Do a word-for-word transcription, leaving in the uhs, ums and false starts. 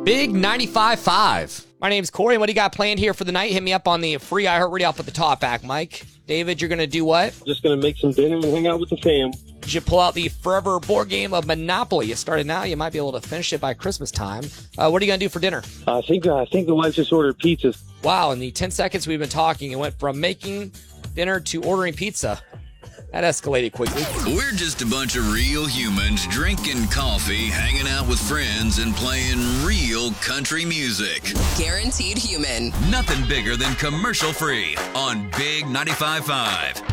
Big ninety-five point five. My name's Corey, and what do you got planned here for the night? Hit me up on the free iHeartRadio. I'll put the top back, Mike. David, you're going to do what? Just going to make some dinner and hang out with the fam. You should pull out the forever board game of Monopoly. You started now. You might be able to finish it by Christmas time. Uh, what are you going to do for dinner? I think I think the wife just ordered pizzas. Wow, in the ten seconds we've been talking, it went from making dinner to ordering pizza. That escalated quickly. We're just a bunch of real humans drinking coffee, hanging out with friends, and playing real country music. Guaranteed human. Nothing bigger than commercial free on Big ninety-five point five.